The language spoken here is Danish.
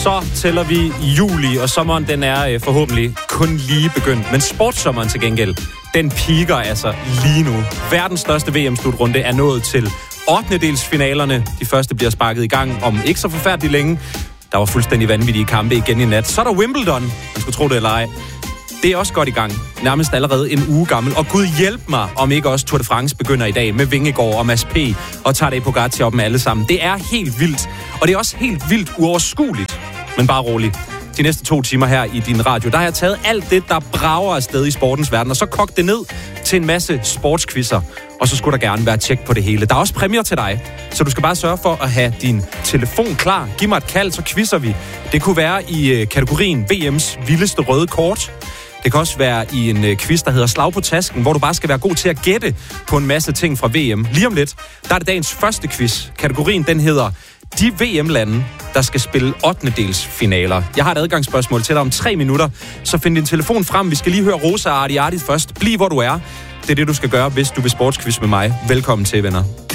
Så tæller vi juli, og sommeren den er forhåbentlig kun lige begyndt. Men sportssommeren til gengæld, den piker altså lige nu. Verdens største VM-slutrunde er nået til 8-delsfinalerne. De første bliver sparket i gang om ikke så forfærdeligt længe. Der var fuldstændig vanvittige kampe igen i nat. Så er der Wimbledon, man skulle tro det eller ej. Det er også godt i gang. Nærmest allerede en uge gammel. Og Gud hjælp mig, om ikke også Tour de France begynder i dag med Vingegaard og Mads P. og Tadej Pogačar op med alle sammen. Det er helt vildt. Og det er også helt vildt uoverskueligt. Men bare rolig. De næste 2 timer her i din radio, der har jeg taget alt det, der brager afsted i sportens verden, og så kogt det ned til en masse sportskvisser. Og så skulle der gerne være tjek på det hele. Der er også præmier til dig, så du skal bare sørge for at have din telefon klar. Giv mig et kald, så quizzer vi. Det kunne være i kategorien VM's vildeste røde kort. Det kan også være i en quiz, der hedder Slag på tasken, hvor du bare skal være god til at gætte på en masse ting fra VM. Lige om lidt, der er det dagens første quiz. Kategorien, den hedder de VM-lande, der skal spille 8-delsfinaler. Jeg har et adgangsspørgsmål til dig om 3 minutter, så find din telefon frem. Vi skal lige høre Rosa Arti Arti først. Bliv hvor du er. Det er det, du skal gøre, hvis du vil sportsquiz med mig. Velkommen til, venner.